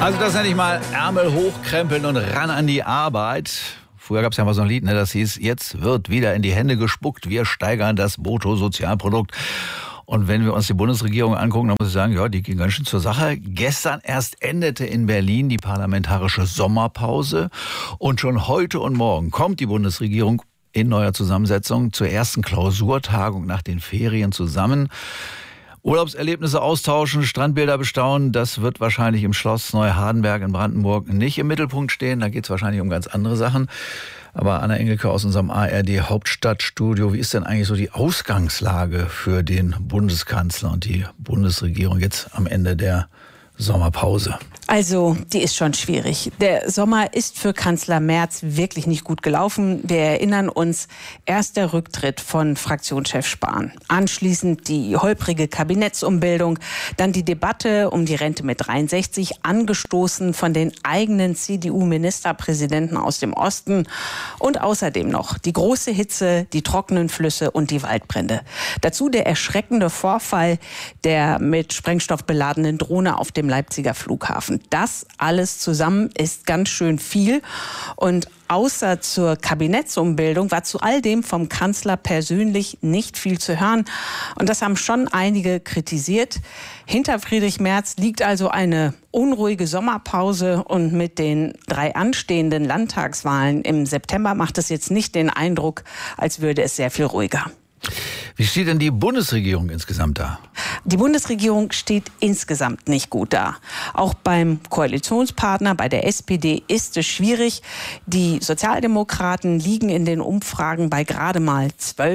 Also das nenne ich mal Ärmel hochkrempeln und ran an die Arbeit. Früher gab es ja mal so ein Lied, das hieß, jetzt wird wieder in die Hände gespuckt, wir steigern das Bruttosozialprodukt. Und wenn wir uns die Bundesregierung angucken, dann muss ich sagen, ja, die ging ganz schön zur Sache. Gestern erst endete in Berlin die parlamentarische Sommerpause. Und schon heute und morgen kommt die Bundesregierung in neuer Zusammensetzung zur ersten Klausurtagung nach den Ferien zusammen. Urlaubserlebnisse austauschen, Strandbilder bestaunen, das wird wahrscheinlich im Schloss Neuhardenberg in Brandenburg nicht im Mittelpunkt stehen. Da geht es wahrscheinlich um ganz andere Sachen. Aber Anna Engelke aus unserem ARD Hauptstadtstudio, wie ist denn eigentlich so die Ausgangslage für den Bundeskanzler und die Bundesregierung jetzt am Ende der Sommerpause? Also, die ist schon schwierig. Der Sommer ist für Kanzler Merz wirklich nicht gut gelaufen. Wir erinnern uns, erst der Rücktritt von Fraktionschef Spahn. Anschließend die holprige Kabinettsumbildung. Dann die Debatte um die Rente mit 63, angestoßen von den eigenen CDU-Ministerpräsidenten aus dem Osten. Und außerdem noch die große Hitze, die trockenen Flüsse und die Waldbrände. Dazu der erschreckende Vorfall der mit Sprengstoff beladenen Drohne auf dem Leipziger Flughafen. Das alles zusammen ist ganz schön viel. Und außer zur Kabinettsumbildung war zu all dem vom Kanzler persönlich nicht viel zu hören. Und das haben schon einige kritisiert. Hinter Friedrich Merz liegt also eine unruhige Sommerpause. Und mit den 3 anstehenden Landtagswahlen im September macht es jetzt nicht den Eindruck, als würde es sehr viel ruhiger. Wie steht denn die Bundesregierung insgesamt da? Die Bundesregierung steht insgesamt nicht gut da. Auch beim Koalitionspartner, bei der SPD, ist es schwierig. Die Sozialdemokraten liegen in den Umfragen bei gerade mal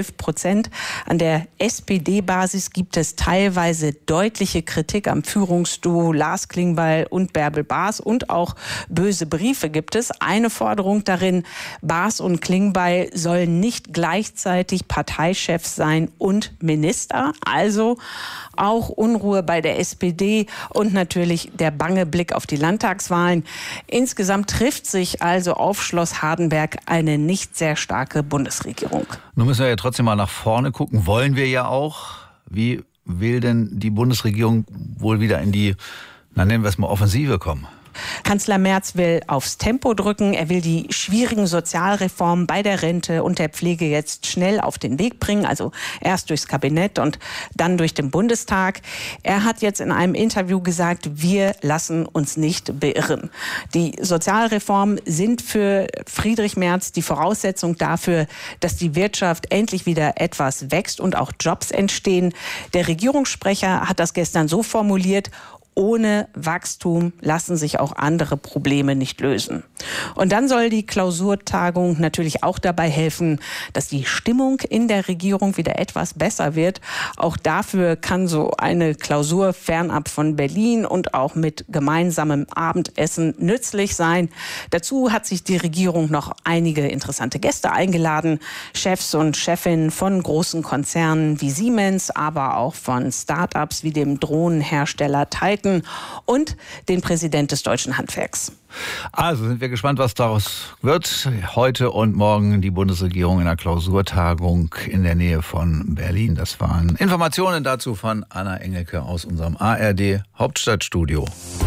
12%. An der SPD-Basis gibt es teilweise deutliche Kritik am Führungsduo Lars Klingbeil und Bärbel Baas. Und auch böse Briefe gibt es. Eine Forderung darin, Baas und Klingbeil sollen nicht gleichzeitig Parteichefs sein und Minister. Also auch Unruhe bei der SPD und natürlich der bange Blick auf die Landtagswahlen. Insgesamt trifft sich also auf Schloss Hardenberg eine nicht sehr starke Bundesregierung. Nun müssen wir ja trotzdem mal nach vorne gucken. Wollen wir ja auch. Wie will denn die Bundesregierung wohl wieder in die, nennen wir es mal, Offensive kommen? Kanzler Merz will aufs Tempo drücken. Er will die schwierigen Sozialreformen bei der Rente und der Pflege jetzt schnell auf den Weg bringen. Also erst durchs Kabinett und dann durch den Bundestag. Er hat jetzt in einem Interview gesagt, wir lassen uns nicht beirren. Die Sozialreformen sind für Friedrich Merz die Voraussetzung dafür, dass die Wirtschaft endlich wieder etwas wächst und auch Jobs entstehen. Der Regierungssprecher hat das gestern so formuliert: Ohne Wachstum lassen sich auch andere Probleme nicht lösen. Und dann soll die Klausurtagung natürlich auch dabei helfen, dass die Stimmung in der Regierung wieder etwas besser wird. Auch dafür kann so eine Klausur fernab von Berlin und auch mit gemeinsamem Abendessen nützlich sein. Dazu hat sich die Regierung noch einige interessante Gäste eingeladen. Chefs und Chefinnen von großen Konzernen wie Siemens, aber auch von Start-ups wie dem Drohnenhersteller Titan und den Präsident des Deutschen Handwerks. Also sind wir gespannt, was daraus wird. Heute und morgen die Bundesregierung in der Klausurtagung in der Nähe von Berlin. Das waren Informationen dazu von Anna Engelke aus unserem ARD Hauptstadtstudio.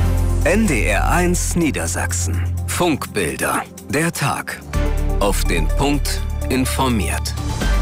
NDR1 Niedersachsen. Funkbilder. Der Tag. Auf den Punkt informiert.